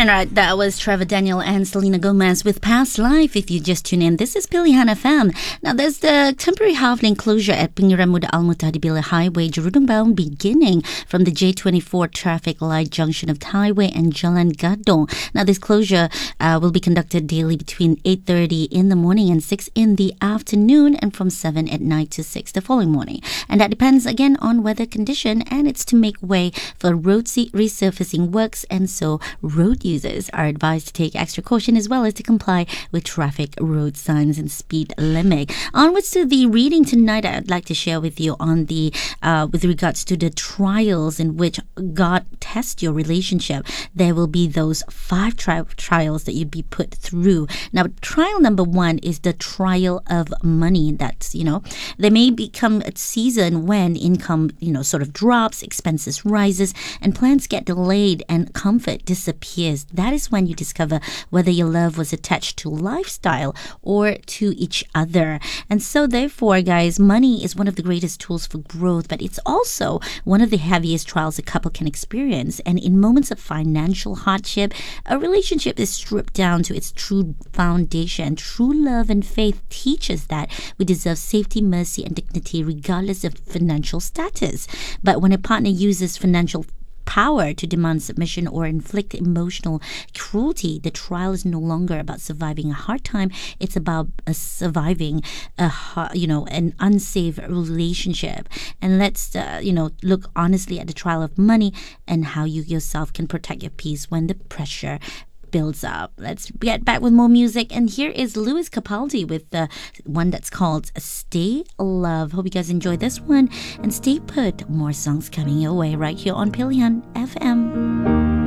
right, that was Trevor Daniel and Selena Gomez with Past Life. If you just tune in, this is Pilihan FM. Now, there's the temporary half-lane closure at Pinggiran Muda Al-Mutadibila Highway, Jerudong bound, beginning from the J24 traffic light junction of Highway and Jalan Gadong. Now, this closure will be conducted daily between 8:30 in the morning and 6 in the afternoon, and from 7 at night to 6 the following morning. And that depends again on weather condition, and it's to make way for road resurfacing works, and so road users are advised to take extra caution as well as to comply with traffic, road signs and speed limit. Onwards to the reading tonight, I'd like to share with you on the with regards to the trials in which God tests your relationship. There will be those 5 trials that you'd be put through. Now, trial number 1 is the trial of money. That's, there may become a season when income, sort of drops, expenses rises, and plans get delayed and comfort disappears. That is when you discover whether your love was attached to lifestyle or to each other. And so therefore, guys, money is one of the greatest tools for growth, but it's also one of the heaviest trials a couple can experience. And in moments of financial hardship, a relationship is stripped down to its true foundation. True love and faith teaches that we deserve safety, mercy, and dignity regardless of financial status. But when a partner uses financial power to demand submission or inflict emotional cruelty, the trial is no longer about surviving a hard time. It's about surviving an unsafe relationship. And let's look honestly at the trial of money and how you yourself can protect your peace when the pressure builds up. Let's get back with more music, and here is Lewis Capaldi with the one that's called Stay Love. Hope you guys enjoy this one and stay put. More songs coming your way right here on Pilihan FM.